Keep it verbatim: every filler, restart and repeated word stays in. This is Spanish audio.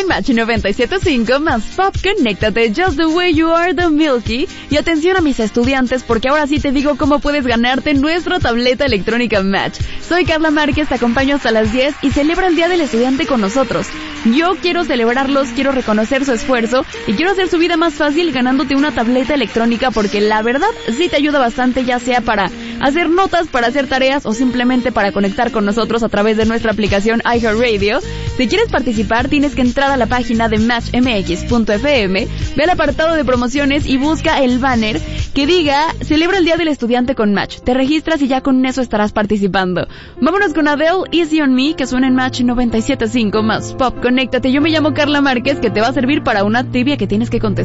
en Match noventa y siete punto cinco más Pop, conéctate just the way you are, the Milky. Y atención a mis estudiantes, porque ahora sí te digo cómo puedes ganarte nuestra tableta electrónica Match. Soy Carla Márquez, te acompaño hasta las diez y celebra el Día del Estudiante con nosotros. Yo quiero celebrarlos, quiero reconocer su esfuerzo y quiero hacer su vida más fácil ganándote una tableta electrónica, porque la verdad sí te ayuda bastante, ya sea para hacer notas, para hacer tareas o simplemente para conectar con nosotros a través de nuestra aplicación iHeartRadio. Si quieres participar, tienes que entrar a la página de match m x punto f m, ve al apartado de promociones y busca el banner que diga celebra el Día del Estudiante con Match. Te registras y ya con eso estarás participando. Vámonos con Adele, Easy on Me, que suena en Match noventa y siete punto cinco más Pop. Conéctate, yo me llamo Carla Márquez, que te va a servir para una trivia que tienes que contestar.